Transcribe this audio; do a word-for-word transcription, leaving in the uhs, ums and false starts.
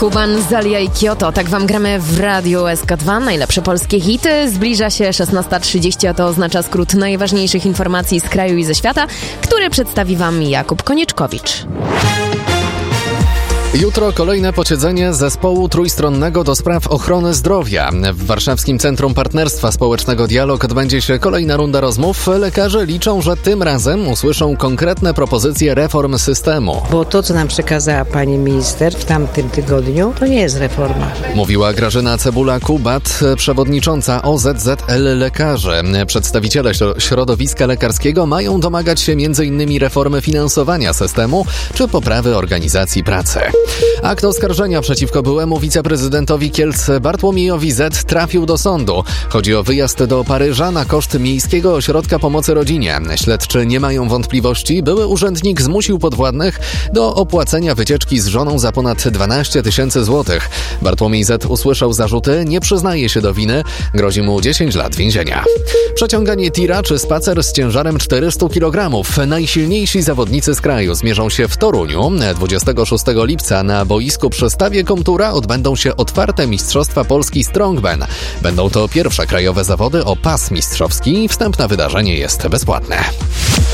Kuban, Zalia i Kyoto. Tak wam gramy w Radiu S K dwa. Najlepsze polskie hity. Zbliża się szesnasta trzydzieści, a to oznacza skrót najważniejszych informacji z kraju i ze świata, który przedstawi wam Jakub Konieczkowicz. Jutro kolejne posiedzenie zespołu trójstronnego do spraw ochrony zdrowia. W Warszawskim Centrum Partnerstwa Społecznego Dialog odbędzie się kolejna runda rozmów. Lekarze liczą, że tym razem usłyszą konkretne propozycje reform systemu. Bo to, co nam przekazała pani minister w tamtym tygodniu, to nie jest reforma. Mówiła Grażyna Cebula-Kubat, przewodnicząca O Z Z L Lekarzy. Przedstawiciele środowiska lekarskiego mają domagać się między innymi reformy finansowania systemu czy poprawy organizacji pracy. Akt oskarżenia przeciwko byłemu wiceprezydentowi Kielc Bartłomiejowi Z trafił do sądu. Chodzi o wyjazd do Paryża na koszt Miejskiego Ośrodka Pomocy Rodzinie. Śledczy nie mają wątpliwości, były urzędnik zmusił podwładnych do opłacenia wycieczki z żoną za ponad dwanaście tysięcy złotych. Bartłomiej Z usłyszał zarzuty, nie przyznaje się do winy, grozi mu dziesięć lat więzienia. Przeciąganie tira czy spacer z ciężarem czterysta kilogramów. Najsilniejsi zawodnicy z kraju zmierzą się w Toruniu. dwudziestego szóstego lipca na boisku przy Stawie Komtura odbędą się otwarte Mistrzostwa Polski Strongman. Będą to pierwsze krajowe zawody o pas mistrzowski. Wstęp na wydarzenie jest bezpłatne.